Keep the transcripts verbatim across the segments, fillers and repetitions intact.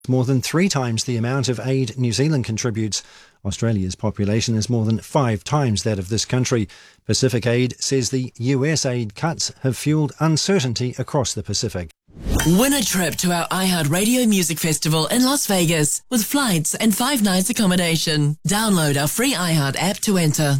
more than three times the amount of aid New Zealand contributes. Australia's population is more than five times that of this country. Pacific Aid says the U S aid cuts have fueled uncertainty across the Pacific. Win a trip to our iHeartRadio Music Festival in Las Vegas with flights and five nights accommodation. Download our free iHeart app to enter.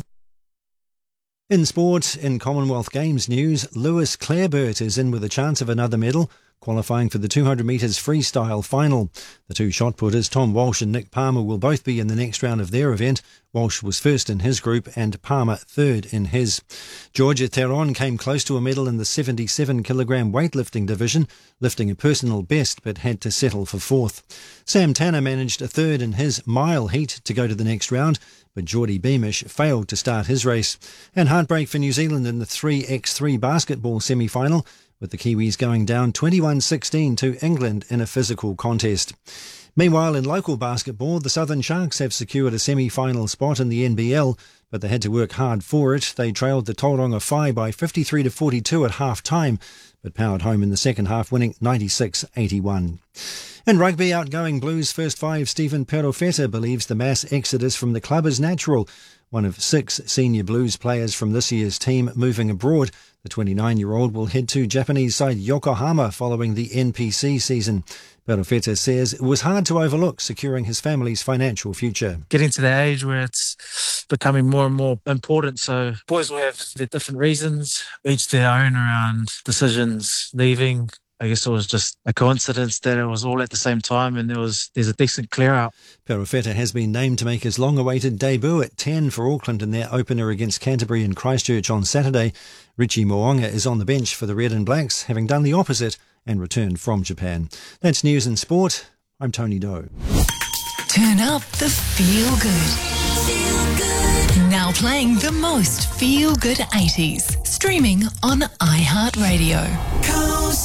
In sport, in Commonwealth Games news, Lewis Clareburt is in with a chance of another medal, qualifying for the two hundred metres freestyle final. The two shot putters, Tom Walsh and Nick Palmer, will both be in the next round of their event. Walsh was first in his group and Palmer third in his. Georgia Theron came close to a medal in the seventy-seven kilogram weightlifting division, lifting a personal best but had to settle for fourth. Sam Tanner managed a third in his mile heat to go to the next round, but Geordie Beamish failed to start his race. And heartbreak for New Zealand in the three by three basketball semi-final, with the Kiwis going down twenty-one sixteen to England in a physical contest. Meanwhile, in local basketball, the Southern Sharks have secured a semi-final spot in the N B L, but they had to work hard for it. They trailed the Tauranga Whai by fifty-three to forty-two at half-time, but powered home in the second half, winning ninety-six eighty-one. In rugby, outgoing Blues first five Stephen Perofeta believes the mass exodus from the club is natural. One of six senior Blues players from this year's team moving abroad, the twenty-nine-year-old will head to Japanese side Yokohama following the N P C season. Perofeta says it was hard to overlook securing his family's financial future. Getting to the age where it's becoming more and more important, so boys will have their different reasons, each their own around decisions, leaving. I guess it was just a coincidence that it was all at the same time and there was there's a decent clear out. Perofeta has been named to make his long-awaited debut at ten for Auckland in their opener against Canterbury and Christchurch on Saturday. Richie Mo'unga is on the bench for the Red and Blacks, having done the opposite and returned from Japan. That's news and sport. I'm Tony Doe. Turn up the feel good. Feel good. Now playing the most feel good eighties. Streaming on iHeartRadio.